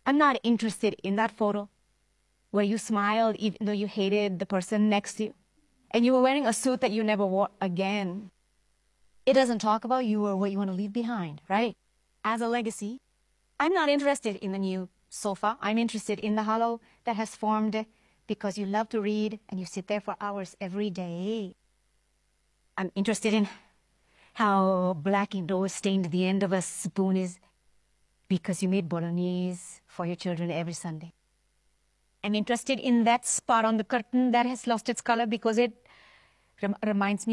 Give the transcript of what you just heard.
I'm not interested in that photo where you smiled even though you hated the person next to you, and you were wearing a suit that you never wore again. It doesn't talk about you or what you want to leave behind, right? As a legacy, I'm not interested in the new sofa. I'm interested in the hollow that has formed because you love to read and you sit there for hours every day. I'm interested in how black and dough stained the end of a spoon is because you made bolognese for your children every Sunday. I'm interested in that spot on the curtain that has lost its color because it reminds me